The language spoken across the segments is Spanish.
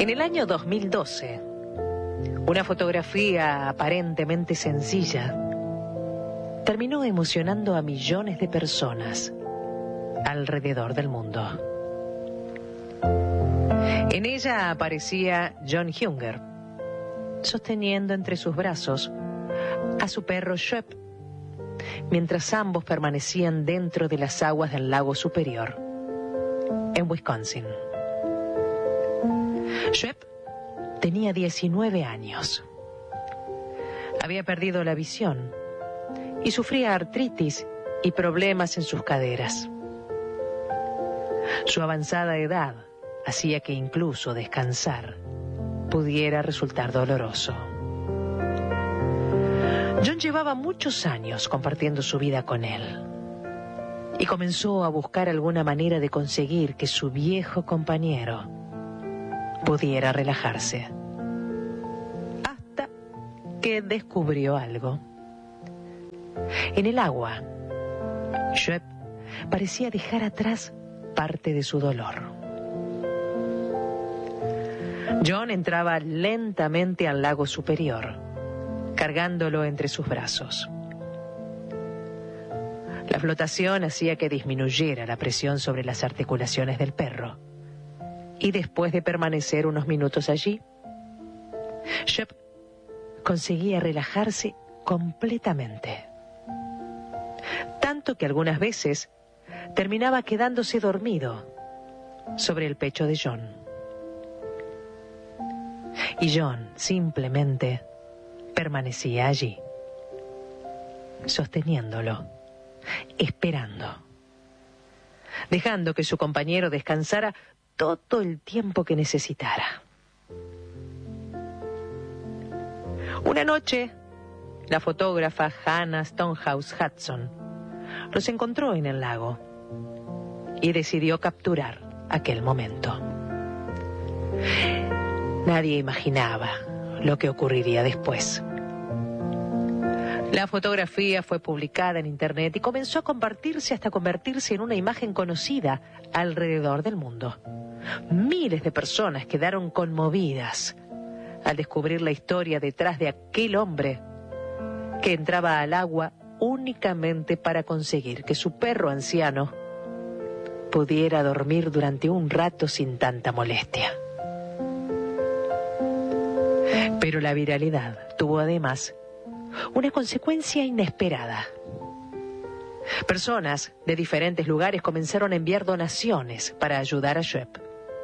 En el año 2012, una fotografía aparentemente sencilla terminó emocionando a millones de personas alrededor del mundo. En ella aparecía John Hunger, sosteniendo entre sus brazos a su perro Shep, mientras ambos permanecían dentro de las aguas del lago Superior, en Wisconsin. Shep tenía 19 años. Había perdido la visión y sufría artritis y problemas en sus caderas. Su avanzada edad hacía que incluso descansar pudiera resultar doloroso. John llevaba muchos años compartiendo su vida con él y comenzó a buscar alguna manera de conseguir que su viejo compañero pudiera relajarse. Hasta que descubrió algo. En el agua, Shep parecía dejar atrás parte de su dolor. John entraba lentamente al lago Superior, cargándolo entre sus brazos. La flotación hacía que disminuyera la presión sobre las articulaciones del perro, y después de permanecer unos minutos allí, Shep conseguía relajarse completamente. Tanto que algunas veces terminaba quedándose dormido sobre el pecho de John. Y John simplemente permanecía allí, sosteniéndolo, esperando, dejando que su compañero descansara todo el tiempo que necesitara. Una noche, la fotógrafa Hannah Stonehouse Hudson los encontró en el lago y decidió capturar aquel momento. Nadie imaginaba lo que ocurriría después. La fotografía fue publicada en internet y comenzó a compartirse hasta convertirse en una imagen conocida alrededor del mundo. Miles de personas quedaron conmovidas al descubrir la historia detrás de aquel hombre que entraba al agua únicamente para conseguir que su perro anciano pudiera dormir durante un rato sin tanta molestia. Pero la viralidad tuvo además una consecuencia inesperada. Personas de diferentes lugares comenzaron a enviar donaciones para ayudar a Shep.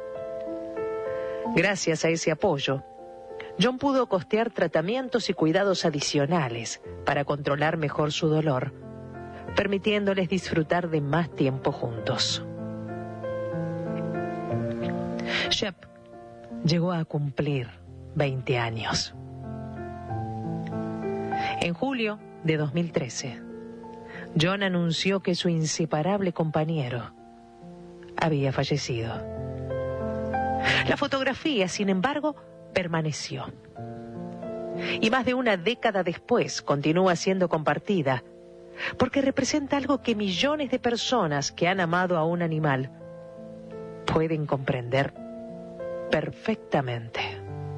Gracias a ese apoyo, John pudo costear tratamientos y cuidados adicionales para controlar mejor su dolor, permitiéndoles disfrutar de más tiempo juntos. Shep llegó a cumplir 20 años. En julio de 2013, John anunció que su inseparable compañero había fallecido. La fotografía, sin embargo, permaneció. Y más de una década después continúa siendo compartida, porque representa algo que millones de personas que han amado a un animal pueden comprender perfectamente.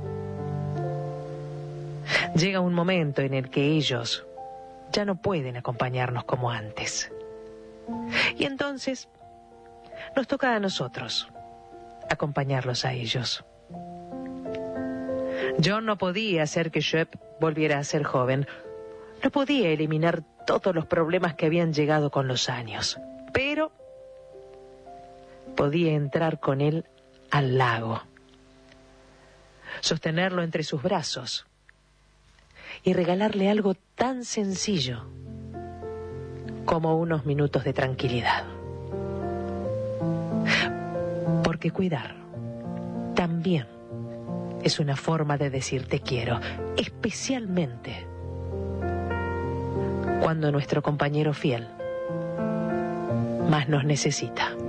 Llega un momento en el que ellos ya no pueden acompañarnos como antes. Y entonces nos toca a nosotros acompañarlos a ellos. John no podía hacer que Shep volviera a ser joven. No podía eliminar todos los problemas que habían llegado con los años. Pero podía entrar con él al lago, sostenerlo entre sus brazos y regalarle algo tan sencillo como unos minutos de tranquilidad. Porque cuidar también es una forma de decir te quiero, especialmente cuando nuestro compañero fiel más nos necesita.